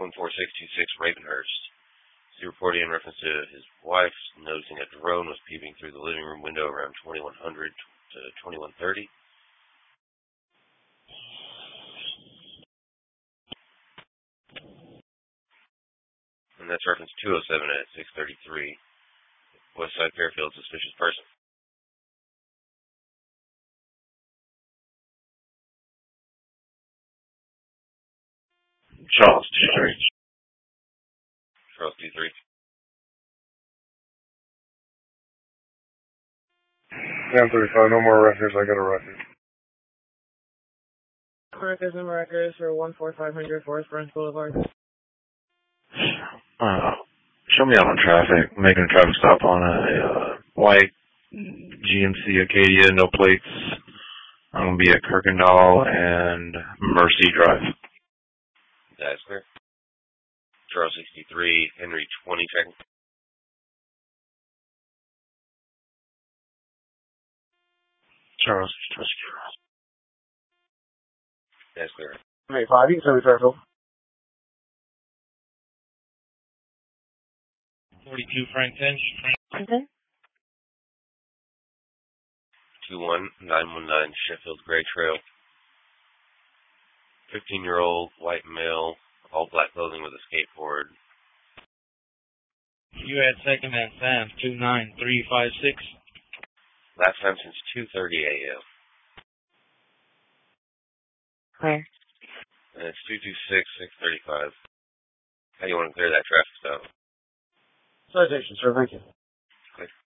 14626 Ravenhurst. He reported in reference to his wife noticing a drone was peeping through the living room window around 2100 to 2130. And that's reference 207 at 633. Westside Fairfield, suspicious person. Charles, 2-3. Charles 2-3. Yeah, 35. No more records. I got a record. Records and records for 14500 Forest Branch Boulevard. Show me out on traffic. Making a traffic stop on a white GMC Acadia, no plates. I'm going to be at Kirkendall and Mercy Drive. That's clear. Charles 63, Henry 20 seconds. Charles. That's clear. 5, you can send me Fairfield. 42 Frank 10. Okay. 21919 Sheffield Gray Trail. 15-year-old white male, all black clothing with a skateboard. You had second and Sam 29356. Last time since 2:30 a.m. Okay. And it's 226-635. How do you want to clear that traffic stop? Citation, sir. Thank you.